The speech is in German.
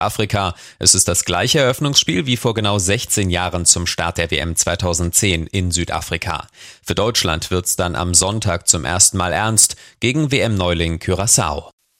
Afrika. Es ist das gleiche Eröffnungsspiel wie vor genau 16 Jahren zum Start der WM 2010 in Südafrika. Für Deutschland wird's dann am Sonntag zum ersten Mal ernst gegen WM-Neuling Curaçao.